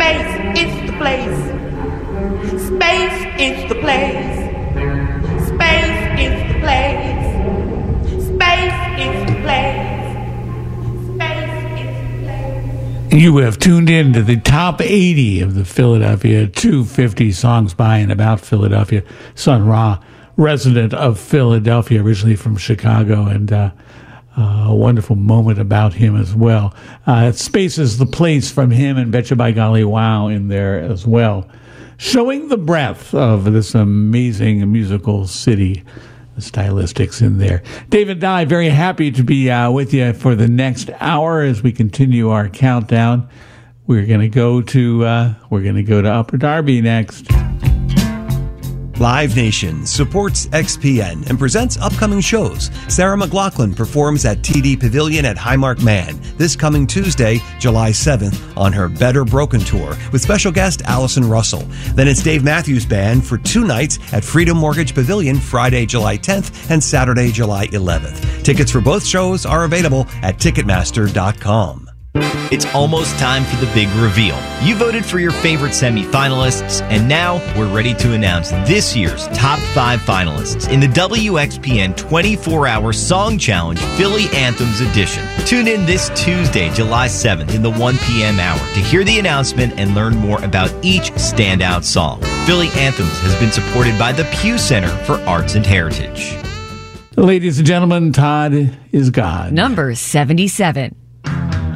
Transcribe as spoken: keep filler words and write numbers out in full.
Space is the place. Space is the place. Space is the place. Space is the place. Space is the place. You have tuned in to the top eighty of the Philadelphia two fifty songs by and about Philadelphia. Sun Ra, resident of Philadelphia, originally from Chicago, and uh, uh, a wonderful moment about him as well. Uh, Space is the place from him, and Betcha by Golly Wow in there as well. Showing the breadth of this amazing musical city. The stylistics in there. David Dye, very happy to be uh, with you for the next hour as we continue our countdown. We're going to go to uh, we're going to go to Upper Darby next. Live Nation supports X P N and presents upcoming shows. Sarah McLachlan performs at T D Pavilion at Highmark Man this coming Tuesday, July seventh, on her Better Broken tour with special guest Allison Russell. Then it's Dave Matthews Band for two nights at Freedom Mortgage Pavilion Friday, July tenth and Saturday, July eleventh. Tickets for both shows are available at Ticketmaster dot com. It's almost time for the big reveal. You voted for your favorite semi-finalists, and now we're ready to announce this year's top five finalists in the W X P N twenty-four hour Song Challenge Philly Anthems Edition. Tune in this Tuesday, July seventh in the one p.m. hour to hear the announcement and learn more about each standout song. Philly Anthems has been supported by the Pew Center for Arts and Heritage. Ladies and gentlemen, Todd is God. Number seventy-seven.